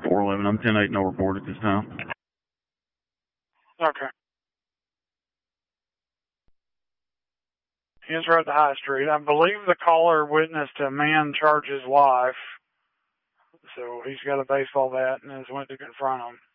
411. I'm 10-8, no report at this time. Okay. He's right at the High Street. I believe the caller witnessed a man charge his wife, so he's got a baseball bat and has went to confront him.